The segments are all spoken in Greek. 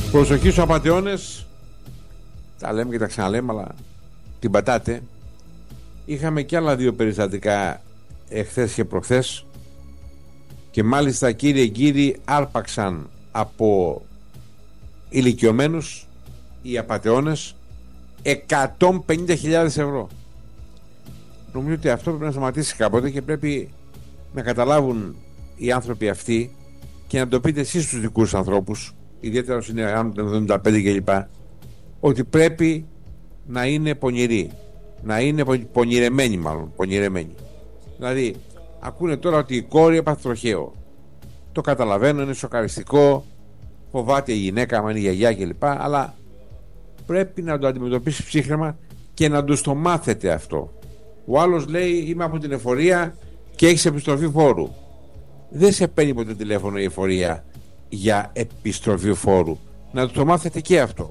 Προσοχή στους απατεώνες. Τα λέμε και τα ξαναλέμε, αλλά την πατάτε. Είχαμε και άλλα δύο περιστατικά εχθές και προχθές, και μάλιστα, κύριοι, άρπαξαν από ηλικιωμένους οι απατεώνες 150.000 ευρώ. Νομίζω ότι αυτό πρέπει να σταματήσει κάποτε και πρέπει να καταλάβουν οι άνθρωποι αυτοί και να το πείτε εσείς στους δικούς ανθρώπους, ιδιαίτερα όσοι είναι άνω των 75 κλπ, ότι πρέπει να είναι πονηροί, να είναι πονηρεμένοι. Δηλαδή, ακούνε τώρα ότι η κόρη έπαθε τροχαίο. Το καταλαβαίνω, είναι σοκαριστικό, φοβάται η γυναίκα, αν είναι η γιαγιά κλπ. Αλλά πρέπει να το αντιμετωπίσει ψύχραιμα και να του το μάθετε αυτό. Ο άλλος λέει, είμαι από την εφορία και έχεις επιστροφή φόρου. Δεν σε παίρνει ποτέ τηλέφωνο η εφορία για επιστροφή φόρου. Να το μάθετε και αυτό.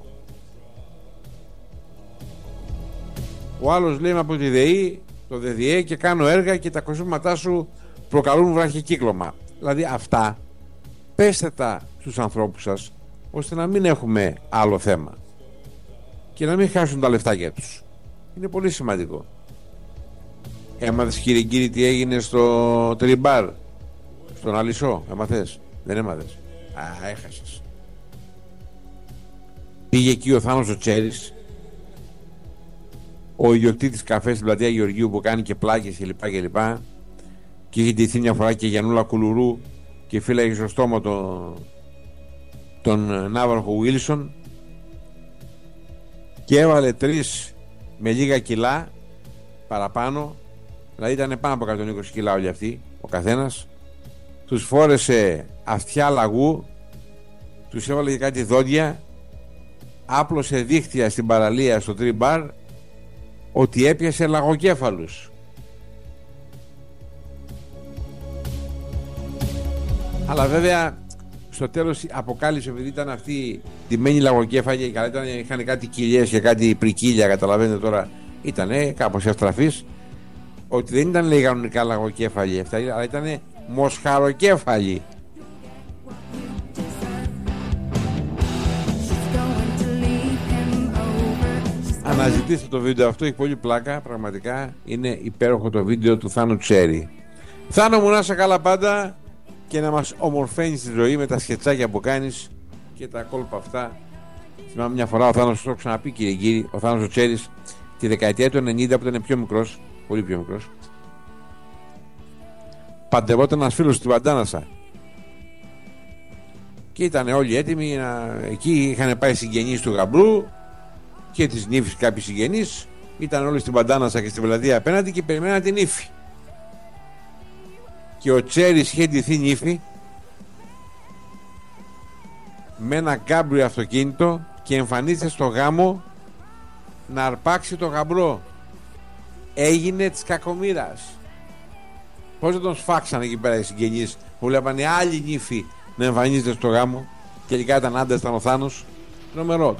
Ο άλλος λέει, είμαι από τη ΔΕΗ, το ΔΔΕ, και κάνω έργα και τα κοσμήματά σου προκαλούν βραχικύκλωμα. Δηλαδή αυτά πέστε τα στους ανθρώπους σας, ώστε να μην έχουμε άλλο θέμα και να μην χάσουν τα λεφτάκια τους. Είναι πολύ σημαντικό. Έμαθες, κύριε, τι έγινε στο Τριμπάρ, στον Αλυσσό? Έμαθες? Δεν έμαθες? Έχασες. Πήγε εκεί ο Θάνος ο Τσέρης, ο ιδιοκτήτης καφέ στην πλατεία Γεωργίου, που κάνει και πλάκες κλπ. Και είχε ντυθεί μια φορά και Γιαννούλα Κουλουρού και φύλαγε στο στόμα τον ναύαρχο Βίλσον, και έβαλε 3 με λίγα κιλά παραπάνω, δηλαδή ήταν πάνω από 120 κιλά όλοι αυτοί ο καθένας. Τους φόρεσε αυτιά λαγού, τους έβαλε και κάτι δόντια, άπλωσε δίχτυα στην παραλία στο Τριμπάρ ότι έπιασε λαγοκέφαλους. Αλλά βέβαια στο τέλος αποκάλυψε, επειδή ήταν αυτοί ντυμένοι λαγοκέφαλοι, είχαν κάτι κοιλιές και κάτι πρικίλια, καταλαβαίνετε τώρα, ήταν κάπως αστραφείς, ότι δεν ήταν, λέει, κανονικά λαγοκέφαλοι αυτά, αλλά ήταν μοσχαροκέφαλοι. Αναζητήστε το βίντεο αυτό, έχει πολύ πλάκα, πραγματικά είναι υπέροχο το βίντεο του Θάνου Τσέρη. Θάνο μου, να είσαι καλά πάντα και να μας ομορφαίνεις τη ζωή με τα σκετσάκια που κάνεις και τα κόλπα αυτά. Θυμάμαι μια φορά, ο Θάνος, το έχω ξαναπεί, κύριοι, ο Θάνος ο Τσέρης, τη δεκαετία του 90, που ήταν πιο μικρός, πολύ πιο μικρός, παντρευόταν ένας φίλος στην Παντάνασα και ήταν όλοι έτοιμοι εκεί είχαν πάει συγγενείς του γαμπρού και της νύφης, κάποιοι συγγενείς, ήταν όλοι στην Παντάνασα και στην πλατεία απέναντι και περιμέναν την νύφη. Και ο Τσέρης είχε ντυθεί νύφη με ένα γκάμπριο αυτοκίνητο και εμφανίζεται στο γάμο να αρπάξει το γαμπρό. Έγινε της κακομοίρας. Πώς δεν τον σφάξαν εκεί πέρα οι συγγενείς που βλέπανε άλλη νύφη να εμφανίζεται στο γάμο, και τελικά ήταν άντρας, ήταν ο Θάνος. Τρομερό.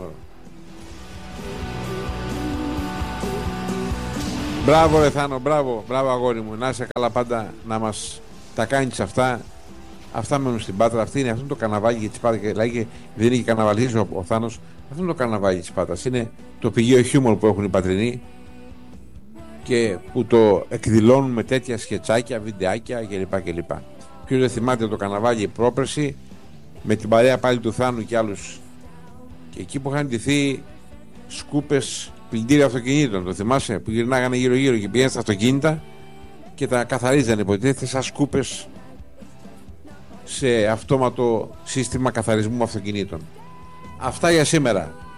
Μπράβο ρε Θάνο, μπράβο αγόρι μου, να είσαι καλά πάντα, να μας τα κάνεις αυτά. Αυτά μένουν στην Πάτρα, αυτό είναι το καναβάλι της Πάτρας, δηλαδή δεν είναι και καναβαλής ο Θάνος, αυτό είναι το καναβάλι της Πάτρας, είναι το πηγείο χιούμορ που έχουν οι Πατρινοί και που το εκδηλώνουν με τέτοια σκετσάκια, βιντεάκια κλπ. Ποιος δεν θυμάται το καναβάλι πρόπερση με την παρέα πάλι του Θάνου και άλλους, και εκεί που είχαν ντυθεί σκούπες πλυντήρια αυτοκινήτων, το θυμάσαι, που γυρνάγανε γύρω-γύρω και πήγαιναν στα αυτοκίνητα και τα καθαρίζανε, υποτίθεται, σαν σκούπες σε αυτόματο σύστημα καθαρισμού αυτοκινήτων. Αυτά για σήμερα.